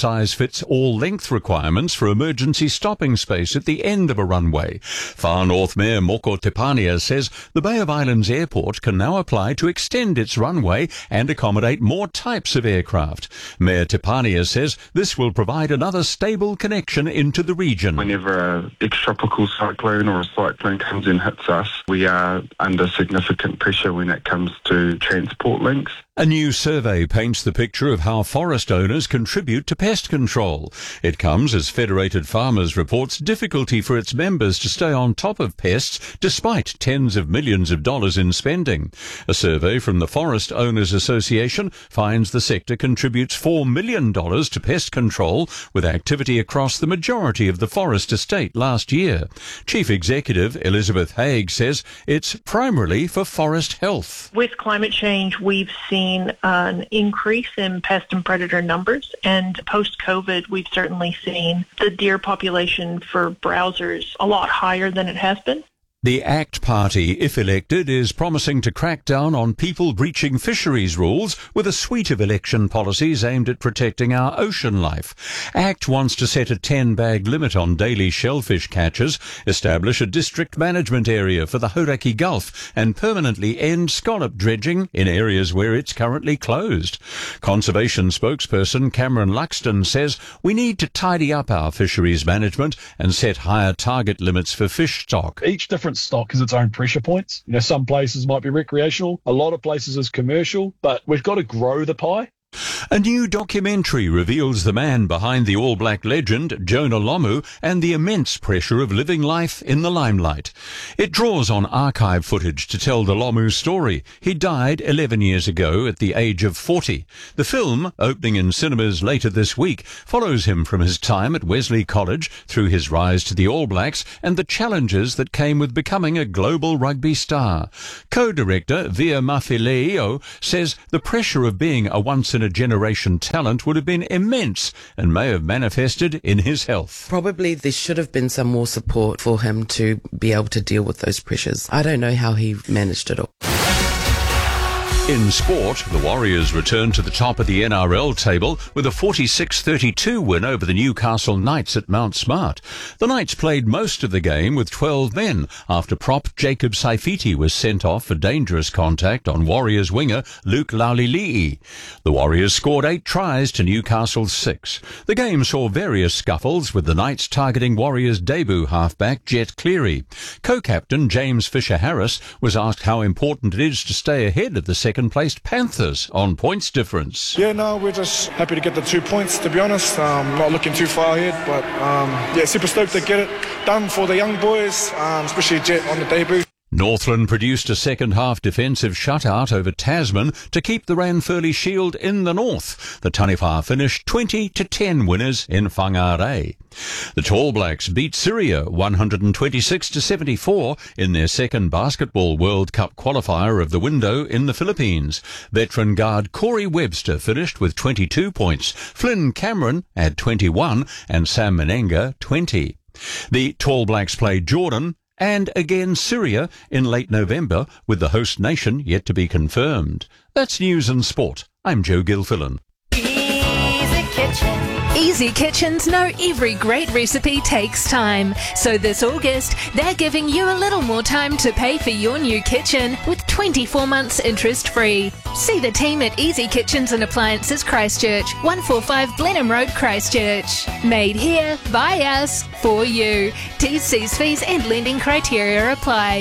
one-size-fits-all length requirements for emergency stopping space at the end of a runway. Far North Mayor Moko Tepania says the Bay of Islands Airport can now apply to extend its runway and accommodate more types of aircraft. Mayor Tepania says this will provide another stable connection into the region. Whenever an extratropical cyclone or a cyclone comes in and hits us, we are under significant pressure when it comes to transport links. A new survey paints the picture of how forest owners contribute to pest control. It comes as Federated Farmers reports difficulty for its members to stay on top of pests despite tens of millions of dollars in spending. A survey from the Forest Owners Association finds the sector contributes $4 million to pest control, with activity across the majority of the forest estate last year. Chief Executive Elizabeth Haig says it's primarily for forest health. With climate change, we've seen an increase in pest and predator numbers, and post-COVID, we've certainly seen the deer population for browsers a lot higher than it has been. The ACT Party, if elected, is promising to crack down on people breaching fisheries rules with a suite of election policies aimed at protecting our ocean life. ACT wants to set a 10-bag limit on daily shellfish catches, establish a district management area for the Hauraki Gulf, and permanently end scallop dredging in areas where it's currently closed. Conservation spokesperson Cameron Luxton says we need to tidy up our fisheries management and set higher target limits for fish stock. Each different stock has its own pressure points. Some places might be recreational, a lot of places is commercial, but we've got to grow the pie. A new documentary reveals the man behind the All Black legend, Jonah Lomu, and the immense pressure of living life in the limelight. It draws on archive footage to tell the Lomu story. He died 11 years ago at the age of 40. The film, opening in cinemas later this week, follows him from his time at Wesley College through his rise to the All Blacks and the challenges that came with becoming a global rugby star. Co-director Via Mafileo says the pressure of being a once-in-a-generation talent would have been immense and may have manifested in his health. Probably there should have been some more support for him to be able to deal with those pressures. I don't know how he managed it all. In sport, the Warriors return to the top of the NRL table with a 46-32 win over the Newcastle Knights at Mount Smart. The Knights played most of the game with 12 men after prop Jacob Saifiti was sent off for dangerous contact on Warriors winger Luke Laulilii. The Warriors scored 8 tries to Newcastle's 6. The game saw various scuffles, with the Knights targeting Warriors debut halfback Jet Cleary. Co-captain James Fisher-Harris was asked how important it is to stay ahead of the second-placed Panthers on points difference. Yeah, no, we're just happy to get the 2 points, to be honest. Not looking too far ahead, but super stoked to get it done for the young boys, especially Jet on the debut. Northland produced a second-half defensive shutout over Tasman to keep the Ranfurly Shield in the north. The Taniwha finished 20-10 winners in Whangarei. The Tall Blacks beat Syria 126-74 in their second Basketball World Cup qualifier of the window in the Philippines. Veteran guard Corey Webster finished with 22 points. Flynn Cameron had 21 and Sam Menenga 20. The Tall Blacks played Jordan and again Syria in late November, with the host nation yet to be confirmed. That's news and sport. I'm Joe Gilfillan. Easy Kitchen. Easy Kitchens know every great recipe takes time. So this August, they're giving you a little more time to pay for your new kitchen with 24 months interest-free. See the team at Easy Kitchens and Appliances Christchurch, 145 Blenheim Road, Christchurch. Made here, by us, for you. T's, C's, fees and lending criteria apply.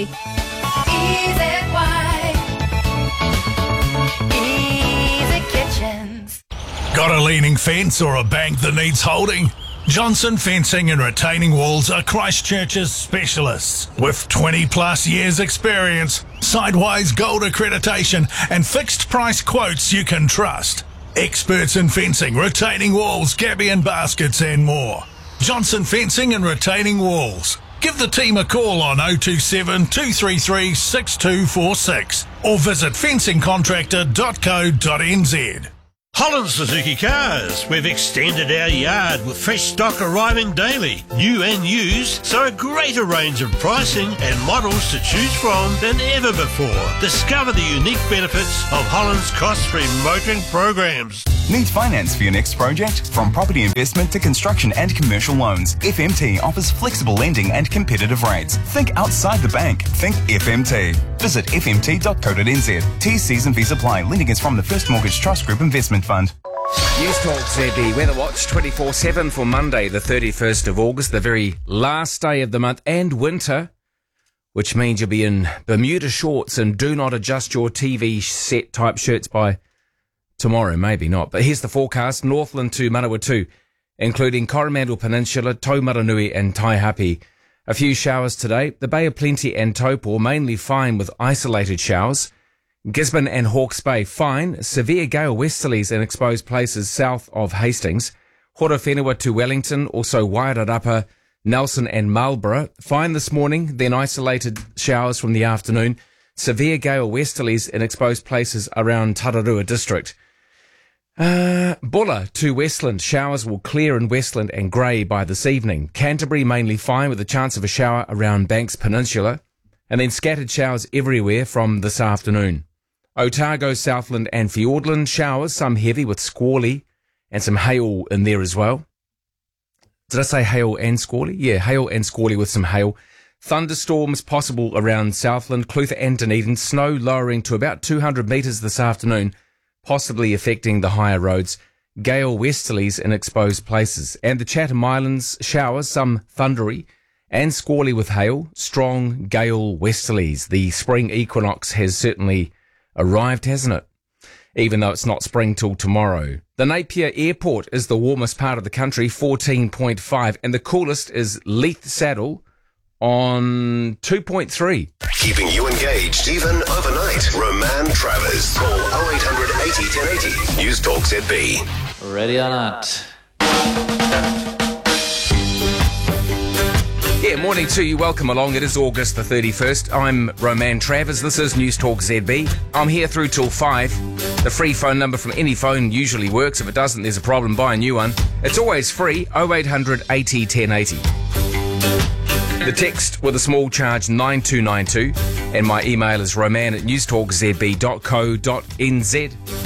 Easy Kitchens. Got a leaning fence or a bank that needs holding? Johnson Fencing and Retaining Walls are Christchurch's specialists. With 20 plus years experience, Sideways Gold accreditation and fixed price quotes you can trust. Experts in fencing, retaining walls, gabion and baskets and more. Johnson Fencing and Retaining Walls. Give the team a call on 027 233 6246 or visit fencingcontractor.co.nz. Holland Suzuki Cars. We've extended our yard with fresh stock arriving daily, new and used, so a greater range of pricing and models to choose from than ever before. Discover the unique benefits of Holland's cost-free motoring programs. Need finance for your next project? From property investment to construction and commercial loans, FMT offers flexible lending and competitive rates. Think outside the bank. Think FMT. Visit fmt.co.nz. T's, C's and V's apply. Lending is from the First Mortgage Trust Group Investment Fund. News Talk ZB Weather Watch 24/7 for Monday, the 31st of August, the very last day of the month and winter, which means you'll be in Bermuda shorts and do not adjust your TV set type shirts by tomorrow, maybe not. But here's the forecast. Northland to Manawatu, including Coromandel Peninsula, Taumaranui and Taihape. A few showers today. The Bay of Plenty and Taupo, mainly fine with isolated showers. Gisborne and Hawke's Bay, fine. Severe gale westerlies in exposed places south of Hastings. Horowhenua to Wellington, also Wairarapa, Nelson and Marlborough. Fine this morning, then isolated showers from the afternoon. Severe gale westerlies in exposed places around Tararua district. Bulla to Westland. Showers will clear in Westland and grey by this evening. Canterbury mainly fine with a chance of a shower around Banks Peninsula. And then scattered showers everywhere from this afternoon. Otago, Southland and Fiordland. Showers, some heavy with squally and some hail in there as well. Did I say hail and squally? Yeah, hail and squally with some hail. Thunderstorms possible around Southland, Clutha and Dunedin. Snow lowering to about 200 metres this afternoon, possibly affecting the higher roads. Gale westerlies in exposed places. And the Chatham Islands, showers, some thundery and squally with hail. Strong gale westerlies. The spring equinox has certainly arrived, hasn't it? Even though it's not spring till tomorrow. The Napier Airport is the warmest part of the country, 14.5, and the coolest is Leith Saddle on 2.3. Keeping you engaged even overnight. Roman Travers. Call 0800 80 1080. News Talk ZB. Ready or not. Yeah, morning to you. Welcome along. It is August the 31st. I'm Roman Travers. This is News Talk ZB. I'm here through till 5. The free phone number from any phone usually works. If it doesn't, there's a problem. Buy a new one. It's always free. 0800 80 1080. The text with a small charge 9292. And my email is roman@newstalkzb.co.nz.